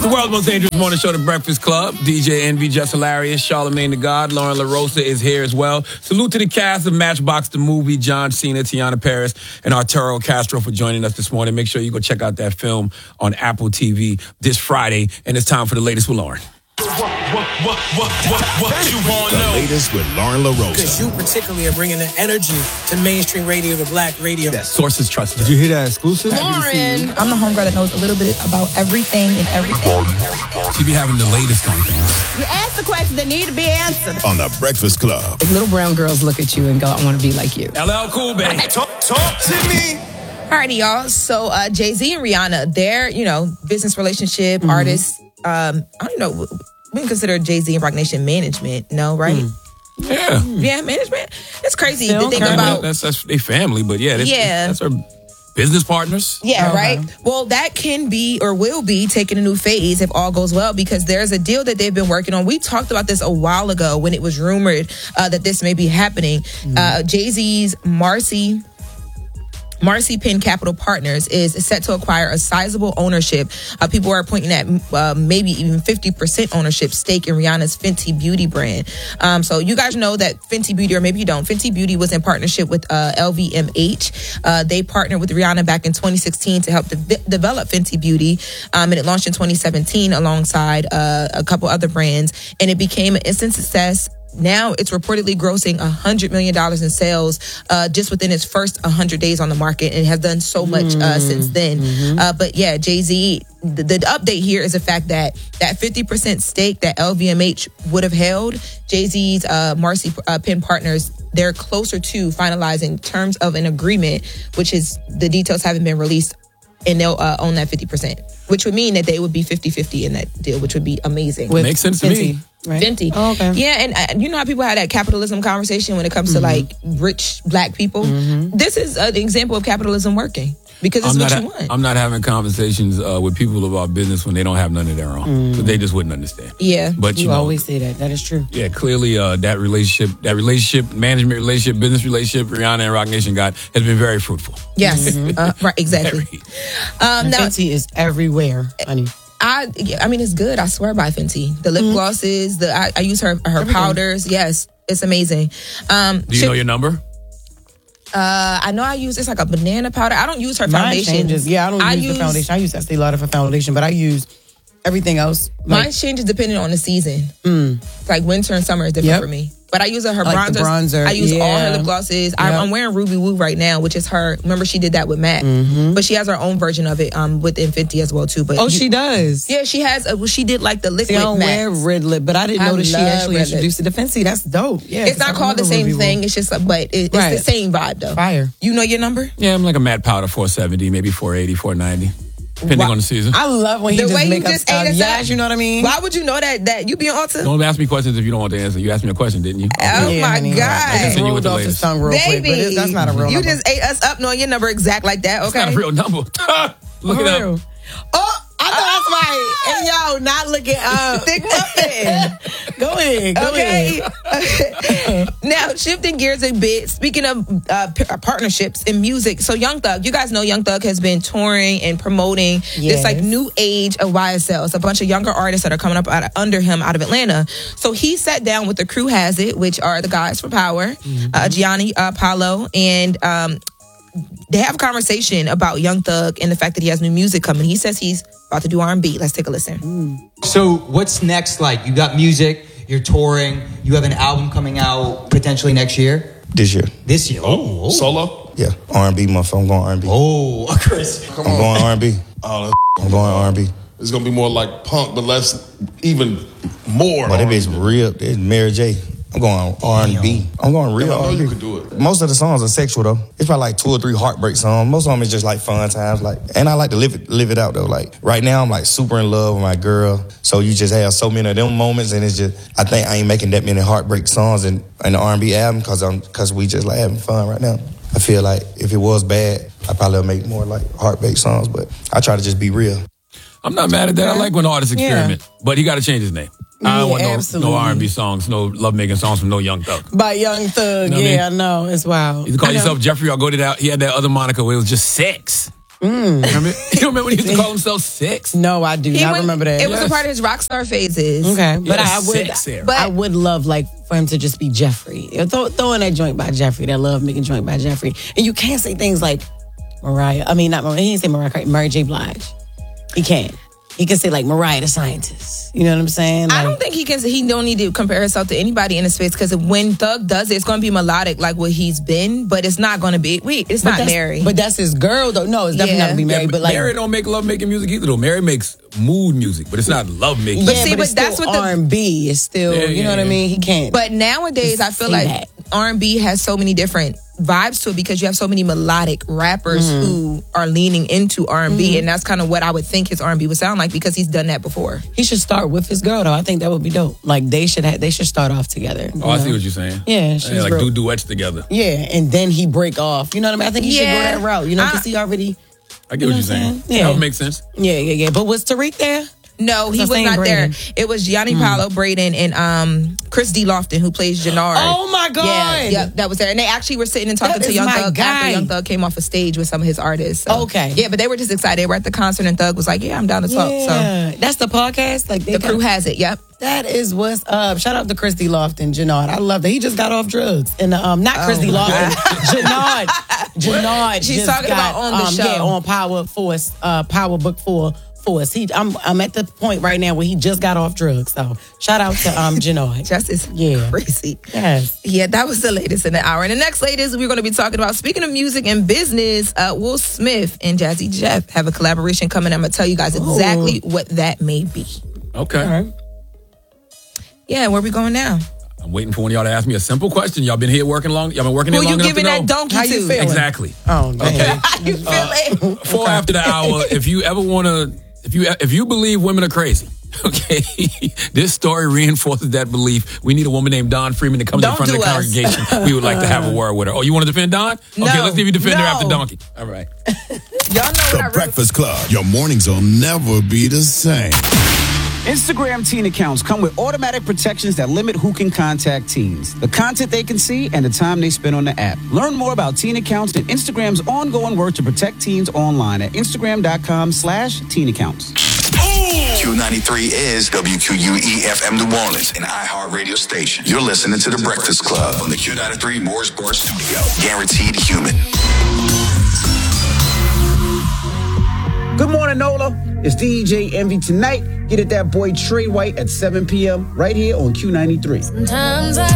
The world's most dangerous morning show, The Breakfast Club. DJ Envy, Jess Hilarious, Charlamagne the God, Lauren LaRosa is here as well. Salute to the cast of Matchbox the Movie, John Cena, Tiana Paris, and Arturo Castro for joining us this morning. Make sure you go check out that film on Apple TV this Friday. And it's time for the latest with Lauren. What you want to know? The latest with Lauren LaRosa. Because you particularly are bringing the energy to mainstream radio, to black radio. That sources trusted. Did you hear that exclusive? Lauren. I'm the homegirl that knows a little bit about everything and everything. She be having the latest on things. You ask the questions that need to be answered. On The Breakfast Club. If little brown girls look at you and go, I want to be like you. LL Cool, baby. Talk to me. Alrighty, y'all. So Jay-Z and Rihanna, their, business relationship, artists, I don't know, we can consider Jay-Z and Roc Nation management, no, right? Yeah. Yeah, management. It's crazy to think Okay. about. That's their family, but that's our business partners. Yeah, right? Well, that can be or will be taking a new phase if all goes well, because there's a deal that they've been working on. We talked about this a while ago when it was rumored that this may be happening. Jay-Z's Marcy Penn Capital Partners is set to acquire a sizable ownership. People are pointing at maybe even 50% ownership stake in Rihanna's Fenty Beauty brand. So you guys know that Fenty Beauty, or maybe you don't, Fenty Beauty was in partnership with LVMH. They partnered with Rihanna back in 2016 to help develop Fenty Beauty. And it launched in 2017 alongside a couple other brands. And it became an instant success. Now it's reportedly grossing $100 million in sales just within its first 100 days on the market, and has done so much since then. But yeah, Jay-Z, the update here is the fact that 50% stake that LVMH would have held, Jay-Z's Marcy Penn Partners, they're closer to finalizing terms of an agreement, which is the details haven't been released, and they'll own that 50%, which would mean that they would be 50-50 in that deal, which would be amazing. Makes sense to me. Right? Fenty. Oh, okay. Yeah, and you know how people have that capitalism conversation when it comes to like rich black people? This is an example of capitalism working, because it's what you want. I'm not having conversations with people about business when they don't have none of their own. So they just wouldn't understand. Yeah. But You always say that. That is true. Yeah, clearly that relationship, management relationship, business relationship Rihanna and Roc Nation got has been very fruitful. Yes. Right, exactly. Now, Fenty is everywhere, honey. I mean, it's good. I swear by Fenty. The lip glosses, I use her powders. Yes, it's amazing. Do you know your number? I know I use, it's like a banana powder. I don't use her Mine foundation. changes. Yeah, I don't use the foundation. I use Estee Lauder for foundation, but I use everything else. Mine changes depending on the season. Like winter and summer is different for me. But I use her like the bronzer. I use all her lip glosses. I'm wearing Ruby Woo right now, which is her. Remember, she did that with MAC. But she has her own version of it within Fenty as well, too. But she does? Yeah, she has. She did like the liquid I don't MAC. wear red lip, but I didn't know that she actually introduced it to Fenty. That's dope. Yeah, it's not called the same thing. It's just, but it's the same vibe, though. Fire. You know your number? Yeah, I'm like a matte powder, 470, maybe 480, 490. Depending on the season. I love when he the just way make you up just stuff. ate us Yes, up. you know what I mean? Why would you know that you be on Ulta? Don't ask me questions if you don't want the answer. You asked me a question, didn't you? Oh Yeah, my honey. God. Continue with Rolled the off his latest. tongue real quick, Baby, but that's not a real you number. just ate us up knowing your number exact like that, okay? It's not a real number. Look it up. Oh, I know that's right. And yo, not looking up. Thick muffin. Go ahead. Go ahead. Now, shifting gears a bit, speaking of partnerships in music, so Young Thug, you guys know Young Thug has been touring and promoting this like new age of YSL. It's a bunch of younger artists that are coming up under him out of Atlanta. So he sat down with the Crew Has It, which are the guys from Power, Gianni Paolo, and they have a conversation about Young Thug and the fact that he has new music coming. He says he's about to do R&B. Let's take a listen. So what's next? Like, you got music, you're touring, you have an album coming out potentially next year? This year. This year? Oh. Solo? Yeah, R&B, motherfucker. I'm going R&B. Oh, Chris. I'm going R&B. I'm going R&B. It's going to be more like punk, but less, even more. But that bitch real. It's Mary J. I'm going R&B. I'm going real I know R&B. you could do it. Most of the songs are sexual though. It's probably like 2 or 3 heartbreak songs. Most of them is just like fun times. And I like to live it out though. Like right now, I'm like super in love with my girl. So you just have so many of them moments, and it's just I think I ain't making that many heartbreak songs in the R&B album because we just like having fun right now. I feel like if it was bad, I probably would make more like heartbreak songs. But I try to just be real. I'm not mad at that. I like when artists experiment, but he got to change his name. I don't want no R&B songs, no love-making songs from no Young Thug. By Young Thug, You know what I mean? I know. It's wild. You can call yourself Jeffrey or go to that. He had that other moniker where it was just sex. You remember when he used to call himself Six? No, I do not remember that. It was a part of his rock star phases. Okay, but Yeah, I would love like for him to just be Jeffrey. Throw in that joint by Jeffrey, that love making joint by Jeffrey. And you can't say things like Mariah. I mean, not Mariah. He didn't say Mariah. Mary J. Blige. He can't. He can say like Mariah the Scientist. You know what I'm saying? I don't think he can. He don't need to compare himself to anybody in the space because when Thug does it, it's going to be melodic like what he's been, but it's not going to be. It's not Mary. But that's his girl though. No, it's definitely not gonna be Mary. But like Mary don't make love making music either though. Mary makes mood music, but it's not love making. But But that's what R&B is still. You know what I mean? He can't. But nowadays, I feel like R&B has so many different vibes to it because you have so many melodic rappers who are leaning into R&B, and that's kind of what I would think his R&B would sound like because he's done that before. He should start with his girl though. I think that would be dope. Like they should start off together. Oh, I see what you're saying. Yeah, like do duets together. Yeah, and then he break off. You know what I mean? I think he should go that route. You know, because he already. I get what you're saying. Yeah, that would make sense. Yeah. But was Tariq there? No, he was not there. It was Gianni Paolo, Braden, and Chris D. Lofton who plays Jannard. Oh my God! Yeah, that was there, and they actually were sitting and talking to Young Thug after Young Thug came off a stage with some of his artists. So. Okay, yeah, but they were just excited. They were at the concert, and Thug was like, "Yeah, I'm down to talk." Yeah, so that's the podcast. Like the crew has it. Yep. That is what's up. Shout out to Chris D. Lofton, Jannard. I love that. He just got off drugs. And not Chris D. Lofton, Jannard. Jannard. She's talking about on the show. Yeah, on Power Force, Power Book 4 Force. I'm at the point right now where he just got off drugs. So shout out to Jannard. Just is crazy. Yes. Yeah, that was the latest in the hour. And the next latest we're going to be talking about, speaking of music and business, Will Smith and Jazzy Jeff have a collaboration coming. I'm going to tell you guys exactly what that may be. Okay. All right. Yeah, where we going now? I'm waiting for one of y'all to ask me a simple question. Y'all been here working long. Y'all been working here long enough to know. Who you giving that donkey How to? you feeling? Exactly. Oh, dang. Okay. How you feeling? 4 after the hour. If you ever want to, if you believe women are crazy, okay, this story reinforces that belief. We need a woman named Dawn Freeman to come to the front of the congregation. We would like to have a word with her. Oh, you want to defend Dawn? No. Okay, let's see if you defend her after Donkey. All right. Y'all know The Breakfast Club. Your mornings will never be the same. Instagram teen accounts come with automatic protections that limit who can contact teens, the content they can see, and the time they spend on the app. Learn more about teen accounts and Instagram's ongoing work to protect teens online at Instagram.com/teen accounts. Q93 is WQUE-FM New Orleans, an iHeartRadio station. You're listening to The Breakfast Club on the Q93 Mooresburg studio. Guaranteed human. Good morning, Nola. It's DJ Envy tonight. Get at that boy Trey White at 7 p.m. right here on Q93. Sometimes